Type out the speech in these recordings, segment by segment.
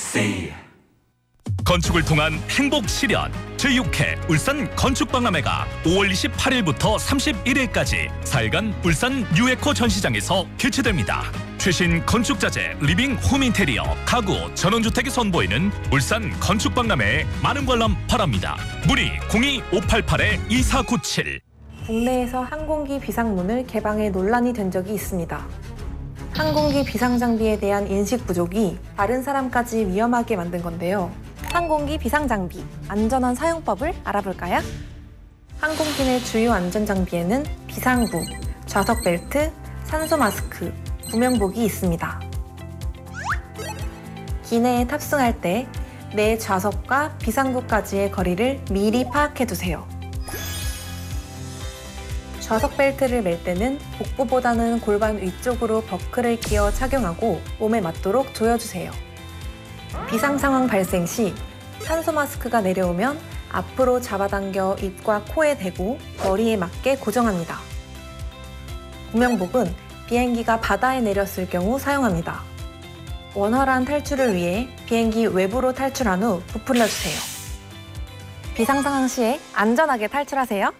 MBC 건축을 통한 행복 실현 제6회 울산 건축박람회가 5월 28일부터 31일까지 4일간 울산 뉴에코 전시장에서 개최됩니다. 최신 건축자재, 리빙 홈 인테리어, 가구, 전원주택이 선보이는 울산 건축박람회에 많은 관람 바랍니다. 문의 02-588-2497. 국내에서 항공기 비상문을 개방해 논란이 된 적이 있습니다. 항공기 비상장비에 대한 인식 부족이 다른 사람까지 위험하게 만든 건데요. 항공기 비상장비, 안전한 사용법을 알아볼까요? 항공기 내 주요 안전장비에는 비상구, 좌석 벨트, 산소 마스크, 구명복이 있습니다. 기내에 탑승할 때 내 좌석과 비상구까지의 거리를 미리 파악해두세요. 좌석 벨트를 멜 때는 복부보다는 골반 위쪽으로 버클을 끼워 착용하고 몸에 맞도록 조여주세요. 비상 상황 발생 시 산소 마스크가 내려오면 앞으로 잡아당겨 입과 코에 대고 머리에 맞게 고정합니다. 구명복은 비행기가 바다에 내렸을 경우 사용합니다. 원활한 탈출을 위해 비행기 외부로 탈출한 후 부풀려주세요. 비상 상황 시에 안전하게 탈출하세요.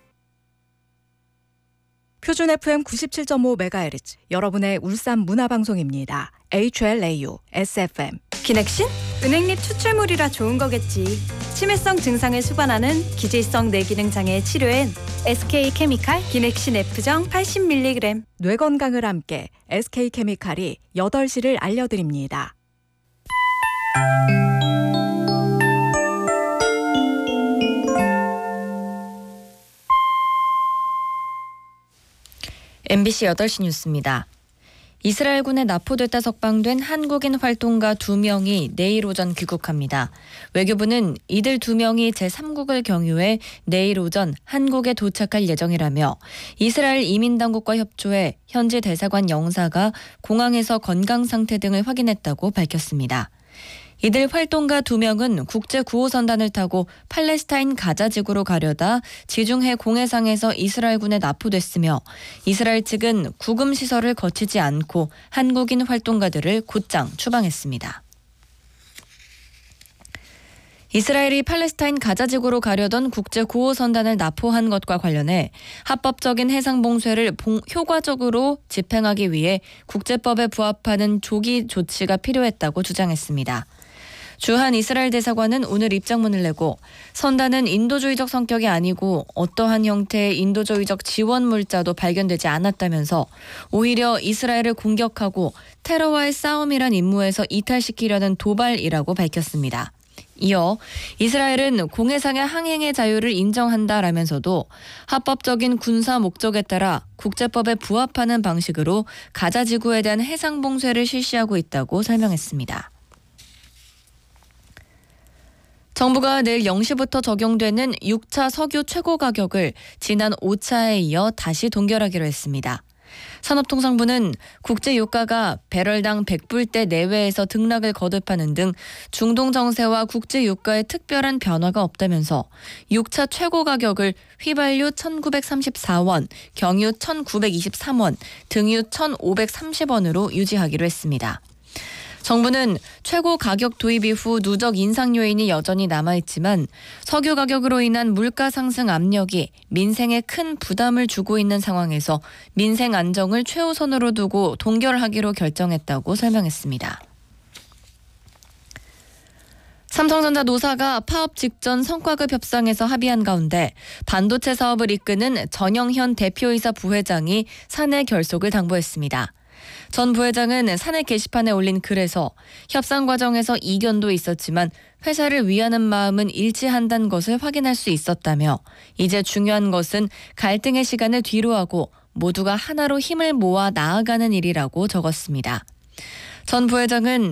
표준 FM 97.5MHz 여러분의 울산 문화방송입니다. HLAU SFM. 기넥신? 은행잎 추출물이라 좋은 거겠지. 치매성 증상을 수반하는 기질성 뇌기능 장애 치료엔 SK케미칼 기넥신 F정 80mg. 뇌 건강을 함께 SK케미칼이 8시를 알려드립니다. MBC 8시 뉴스입니다. 이스라엘군에 납포됐다 석방된 한국인 활동가 2명이 내일 오전 귀국합니다. 외교부는 이들 2명이 제3국을 경유해 내일 오전 한국에 도착할 예정이라며 이스라엘 이민당국과 협조해 현지 대사관 영사가 공항에서 건강 상태 등을 확인했다고 밝혔습니다. 이들 활동가 2명은 국제 9호선단을 타고 팔레스타인 가자 지구로 가려다 지중해 공해상에서 이스라엘군에 납포됐으며 이스라엘 측은 구금 시설을 거치지 않고 한국인 활동가들을 곧장 추방했습니다. 이스라엘이 팔레스타인 가자 지구로 가려던 국제 9호선단을 납포한 것과 관련해 합법적인 해상 봉쇄를 효과적으로 집행하기 위해 국제법에 부합하는 조기 조치가 필요했다고 주장했습니다. 주한 이스라엘 대사관은 오늘 입장문을 내고 선단은 인도주의적 성격이 아니고 어떠한 형태의 인도주의적 지원 물자도 발견되지 않았다면서 오히려 이스라엘을 공격하고 테러와의 싸움이란 임무에서 이탈시키려는 도발이라고 밝혔습니다. 이어 이스라엘은 공해상의 항행의 자유를 인정한다라면서도 합법적인 군사 목적에 따라 국제법에 부합하는 방식으로 가자 지구에 대한 해상 봉쇄를 실시하고 있다고 설명했습니다. 정부가 내일 0시부터 적용되는 6차 석유 최고 가격을 지난 5차에 이어 다시 동결하기로 했습니다. 산업통상부는 국제유가가 배럴당 100불대 내외에서 등락을 거듭하는 등 중동 정세와 국제유가에 특별한 변화가 없다면서 6차 최고 가격을 휘발유 1,934원, 경유 1,923원, 등유 1,530원으로 유지하기로 했습니다. 정부는 최고 가격 도입 이후 누적 인상 요인이 여전히 남아있지만 석유 가격으로 인한 물가 상승 압력이 민생에 큰 부담을 주고 있는 상황에서 민생 안정을 최우선으로 두고 동결하기로 결정했다고 설명했습니다. 삼성전자 노사가 파업 직전 성과급 협상에서 합의한 가운데 반도체 사업을 이끄는 전영현 대표이사 부회장이 사내 결속을 당부했습니다. 전 부회장은 사내 게시판에 올린 글에서 협상 과정에서 이견도 있었지만 회사를 위하는 마음은 일치한다는 것을 확인할 수 있었다며 이제 중요한 것은 갈등의 시간을 뒤로하고 모두가 하나로 힘을 모아 나아가는 일이라고 적었습니다. 전 부회장은